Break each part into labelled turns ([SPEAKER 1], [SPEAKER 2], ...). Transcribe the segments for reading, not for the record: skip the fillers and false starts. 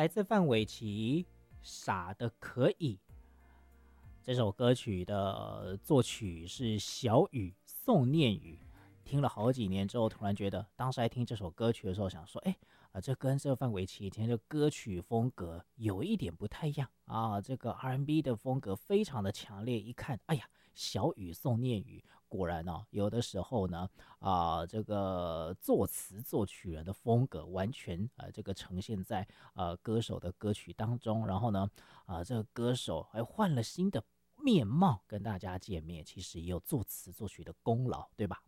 [SPEAKER 1] 来自范玮琪，傻的可以。这首歌曲的作曲是小雨宋念宇。听了好几年之后，突然觉得当时在听这首歌曲的时候，想说，这跟这个范玮琪以前的歌曲风格有一点不太一样啊，这个 R&B 的风格非常的强烈。一看，哎呀，小雨宋念宇，果然哦，有的时候呢，这个作词作曲人的风格完全这个呈现在歌手的歌曲当中，然后呢，这个歌手还换了新的面貌跟大家见面，其实也有作词作曲的功劳，对吧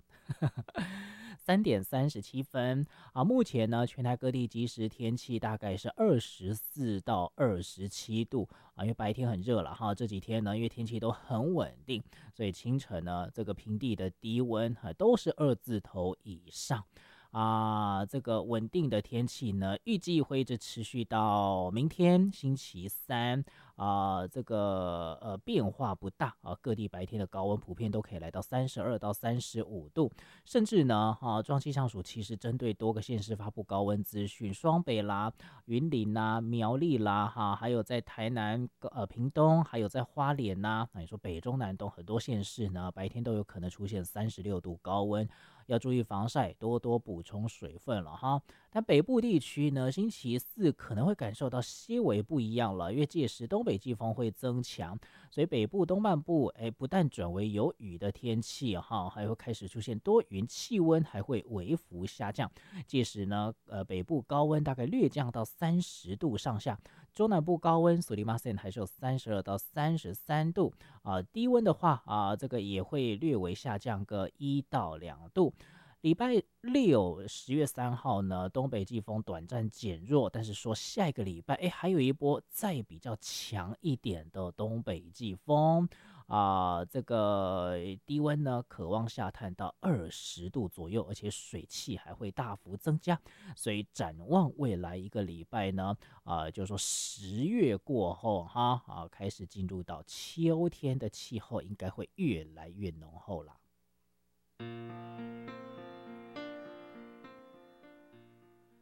[SPEAKER 1] ？3:37目前呢，全台各地即时天气大概是24到27度因为白天很热了哈，这几天呢，因为天气都很稳定，所以清晨呢，这个平地的低温都是2字头以上。这个稳定的天气呢，预计会一直持续到明天星期三这个变化不大各地白天的高温普遍都可以来到32到35度，甚至呢中央气象署其实针对多个县市发布高温资讯，双北啦、云林啦、苗栗啦还有在台南屏东，还有在花莲那你说北中南东很多县市呢，白天都有可能出现36度高温，要注意防晒，多多补充水分了哈。但北部地区呢，星期四可能会感受到些微不一样了，因为届时东北季风会增强，所以北部东半部不但转为有雨的天气哈，还会开始出现多云，气温还会微幅下降。届时呢，北部高温大概略降到30度上下，中南部高温索利马森还是有32到33度低温的话这个也会略微下降个1到2度。礼拜六10月3号呢，东北季风短暂减弱，但是说下一个礼拜还有一波再比较强一点的东北季风这个低温呢可望下探到20度左右，而且水汽还会大幅增加，所以展望未来一个礼拜呢就是说10月过后开始进入到秋天的气候应该会越来越浓厚了。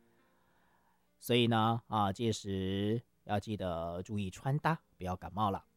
[SPEAKER 1] 所以呢届时要记得注意穿搭，不要感冒了。